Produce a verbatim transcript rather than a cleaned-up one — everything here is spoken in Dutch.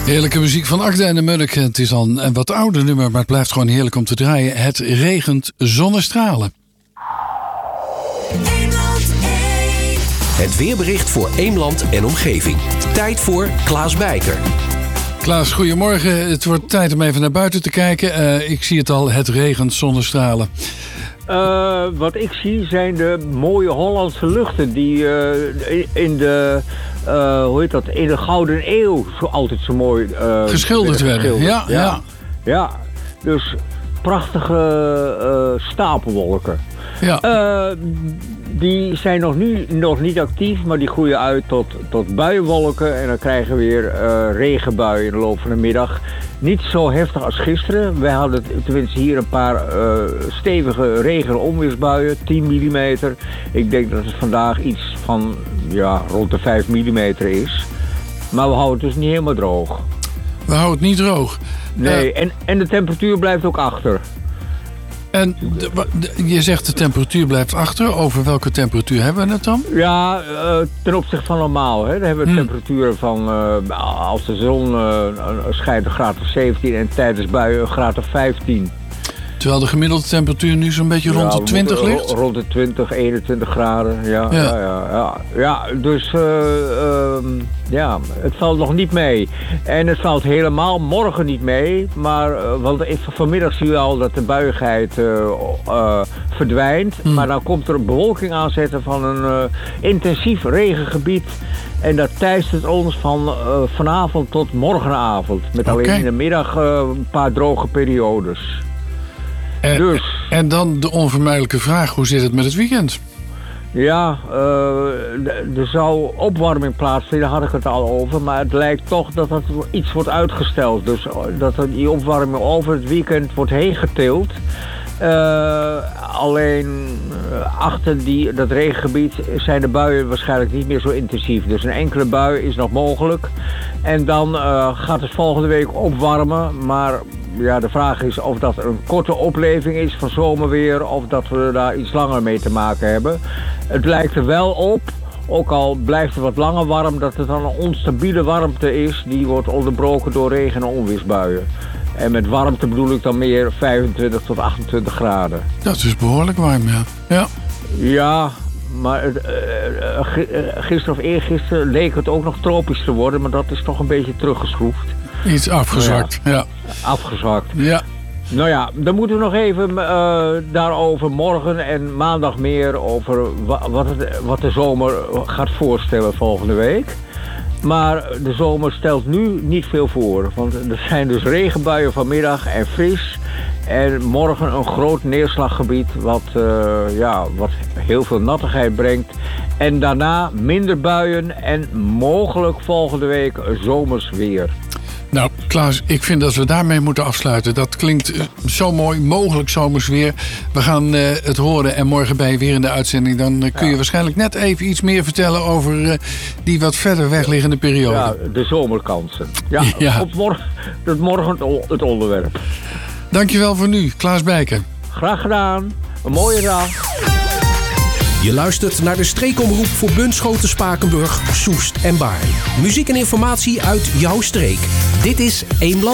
Heerlijke muziek van Agda en de Munnik. Het is al een wat ouder nummer, maar het blijft gewoon heerlijk om te draaien. Het regent zonnestralen. Het weerbericht voor Eemland en omgeving. Tijd voor Klaas Bijker. Klaas, goedemorgen. Het wordt tijd om even naar buiten te kijken. Uh, ik zie het al, het regent zonnestralen. Uh, wat ik zie zijn de mooie Hollandse luchten die uh, in de... Uh, hoe heet dat? In de Gouden Eeuw zo altijd zo mooi uh, geschilderd werden. Ja, ja. ja. Ja, dus prachtige uh, stapelwolken. Ja. Uh, die zijn nog, nu, nog niet actief, maar die groeien uit tot, tot buienwolken. En dan krijgen we weer uh, regenbuien in de loop van de middag. Niet zo heftig als gisteren. Wij hadden tenminste hier een paar uh, stevige regen- en onweersbuien, tien millimeter. Ik denk dat het vandaag iets van ja, rond de vijf millimeter is. Maar we houden het dus niet helemaal droog. We houden het niet droog. Nee, uh, en, en de temperatuur blijft ook achter. En de, de, je zegt de temperatuur blijft achter. Over welke temperatuur hebben we het dan? Ja, uh, ten opzichte van normaal. Hè. Dan hebben we hmm. temperaturen van, uh, als de zon uh, schijnt, een graad of zeventien en tijdens buien een graad of vijftien. Terwijl de gemiddelde temperatuur nu zo'n beetje rond ja, de twintig ligt? Rond de twintig, eenentwintig graden. Ja, ja. ja, ja, ja. ja dus uh, uh, ja, het valt nog niet mee. En het valt helemaal morgen niet mee. Maar uh, want vanmiddag zie je al dat de buiigheid uh, uh, verdwijnt. Hmm. Maar dan komt er een bewolking aanzetten van een uh, intensief regengebied. En dat teistert ons van uh, vanavond tot morgenavond. Met alleen okay. in de middag uh, een paar droge periodes. En, dus. en dan de onvermijdelijke vraag, hoe zit het met het weekend? Ja, uh, er zou opwarming plaatsvinden, daar had ik het al over. Maar het lijkt toch dat het iets wordt uitgesteld. Dus dat die opwarming over het weekend wordt heen getild. Uh, alleen uh, achter die, dat regengebied zijn de buien waarschijnlijk niet meer zo intensief. Dus een enkele bui is nog mogelijk. En dan uh, gaat het volgende week opwarmen. Maar ja, de vraag is of dat een korte opleving is van zomerweer. Of dat we daar iets langer mee te maken hebben. Het lijkt er wel op, ook al blijft het wat langer warm, dat het dan een onstabiele warmte is. Die wordt onderbroken door regen- en onweersbuien. En met warmte bedoel ik dan meer vijfentwintig tot achtentwintig graden. Dat is behoorlijk warm, ja. Ja, ja maar uh, uh, gisteren of eergisteren leek het ook nog tropisch te worden. Maar dat is toch een beetje teruggeschroefd. Iets afgezwakt, ja. ja. Afgezwakt. Ja. Nou ja, dan moeten we nog even uh, daarover morgen en maandag meer over wa- wat, het, wat de zomer gaat voorstellen volgende week. Maar de zomer stelt nu niet veel voor. Want er zijn dus regenbuien vanmiddag en fris. En morgen een groot neerslaggebied wat, uh, ja, wat heel veel nattigheid brengt. En daarna minder buien en mogelijk volgende week zomers weer. Nou, Klaas, ik vind dat we daarmee moeten afsluiten. Dat klinkt zo mooi, mogelijk zomers weer. We gaan uh, het horen en morgen ben je weer in de uitzending. Dan uh, kun je ja. waarschijnlijk net even iets meer vertellen over uh, die wat verder wegliggende periode. Ja, de zomerkansen. Ja, ja. Op morgen, het morgen het onderwerp. Dankjewel voor nu, Klaas Bijker. Graag gedaan. Een mooie dag. Je luistert naar de streekomroep voor Bunschoten, Spakenburg, Soest en Baarn. Muziek en informatie uit jouw streek. Dit is Eemland.